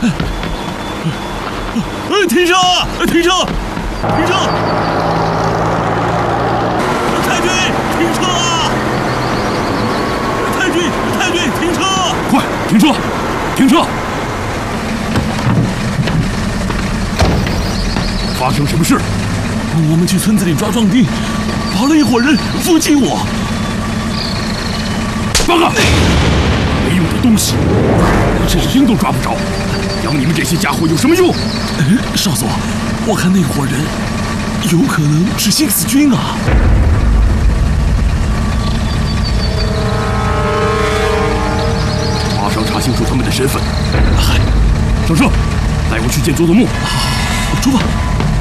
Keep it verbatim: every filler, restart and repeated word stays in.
呃，停车！停车！停车！太君，停车啊！太君，太君，停车！ 快，停车！停车！发生什么事？ 我们去村子里抓壮丁，跑了一伙人伏击我。 报告！没用的东西，连只兵都抓不着，养你们这些家伙有什么用？ 少佐，我看那伙人有可能是新四军啊。 马上查清楚他们的身份。 嗨， 上车，带我去见佐佐木。 好，出发。